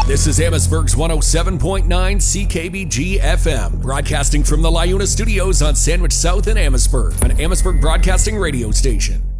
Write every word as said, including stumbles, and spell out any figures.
This is Amherstburg's one oh seven point nine C K B G F M, broadcasting from the LiUNA studios on Sandwich South in Amherstburg, an Amherstburg broadcasting radio station.